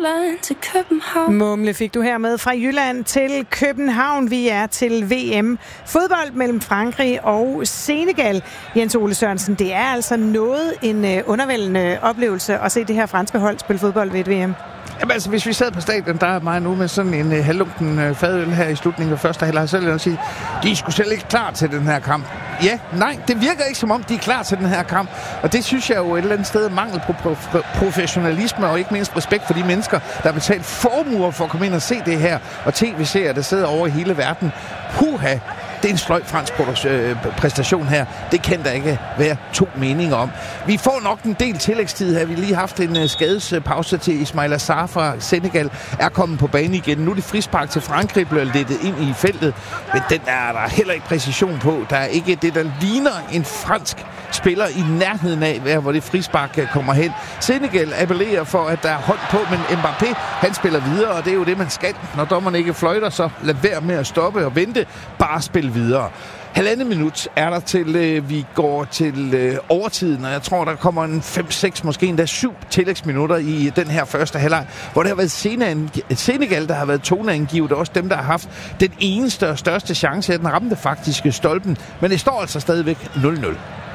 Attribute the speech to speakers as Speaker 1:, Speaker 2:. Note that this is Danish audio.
Speaker 1: Jylland til København.
Speaker 2: Mumle fik du her med fra Jylland til København. Vi er til VM. Fodbold mellem Frankrig og Senegal. Jens Ole Sørensen, det er altså noget en undervældende oplevelse at se det her franske hold spille fodbold ved et VM.
Speaker 3: Jamen altså, hvis vi sad på stadion, der er mig nu med sådan en halvlunken fadøl her i slutningen af første halvleg, så vil jeg sige, de er sgu selv ikke klar til den her kamp. Ja, nej, det virker ikke som om, de er klar til den her kamp. Og det synes jeg jo et eller andet sted mangel på professionalisme og ikke mindst respekt for de mennesker, der har betalt formuer for at komme ind og se det her. Og tv-serier, der sidder over hele verden. Puha! Det er en sløj fransk præstation her. Det kan der ikke være to meninger om. Vi får nok en del tillægstid her. Vi har lige haft en skadespause til Ismail Assar fra Senegal. Er kommet på banen igen. Nu er det frispark til Frankrig, bliver lettet ind i feltet. Men den er der heller ikke præcision på. Der er ikke det, der ligner en fransk spiller i nærheden af, hvor det frispark kommer hen. Senegal appellerer for, at der er hånd på, men Mbappé, han spiller videre, og det er jo det, man skal. Når dommerne ikke fløjter, så lad være med at stoppe og vente. Bare spil videre. 1,5 minut er der til, vi går til overtiden, og jeg tror, der kommer en 5-6, måske endda 7 tillægsminutter i den her første halvleg, hvor det har været Senegal, der har været toneangivet, og også dem, der har haft den eneste og største chance, at den ramte faktisk stolpen, men det står altså stadigvæk 0-0.